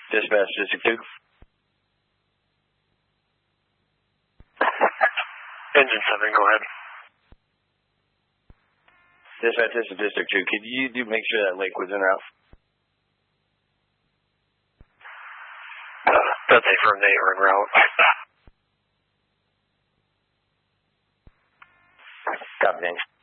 Dispatch District 2. Engine 7, go ahead. Dispatch District 2, could you make sure that lake was en route? That's a firm they are en route. Copy, thanks.